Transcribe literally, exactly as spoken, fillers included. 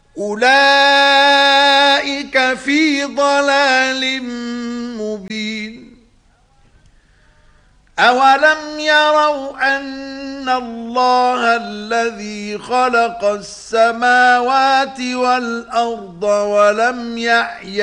أولئك في ضلال مبين. أولم يروا أن الله الذي خلق السماوات والأرض ولم يعي